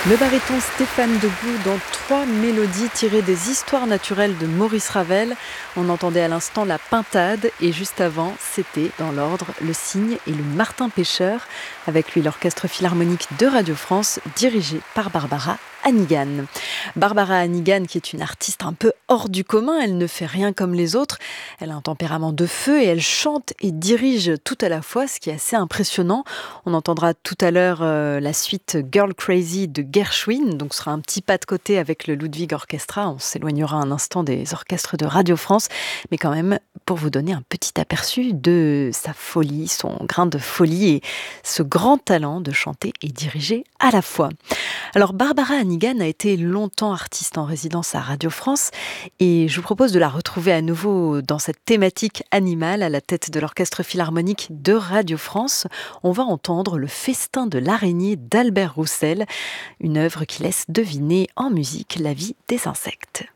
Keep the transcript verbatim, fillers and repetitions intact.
Le baryton Stéphane Degout dans trois mélodies tirées des histoires naturelles de Maurice Ravel. On entendait à l'instant la Pintade et juste avant, c'était dans l'ordre le Cygne et le Martin Pêcheur. Avec lui, l'orchestre philharmonique de Radio France dirigé par Barbara Hannigan. Barbara Hannigan qui est une artiste un peu hors du commun, elle ne fait rien comme les autres. Elle a un tempérament de feu et elle chante et dirige tout à la fois, ce qui est assez impressionnant. On entendra tout à l'heure euh, la suite Girl Crazy de Gershwin, donc ce sera un petit pas de côté avec le Ludwig Orchestra. On s'éloignera un instant des orchestres de Radio France, mais quand même pour vous donner un petit aperçu de sa folie, son grain de folie et ce grand talent de chanter et diriger à la fois. Alors Barbara Hannigan a été longtemps artiste en résidence à Radio France et je vous propose de la retrouver à nouveau dans cette thématique animale à la tête de l'orchestre philharmonique de Radio France. On va entendre le festin de l'araignée d'Albert Roussel, une œuvre qui laisse deviner en musique la vie des insectes.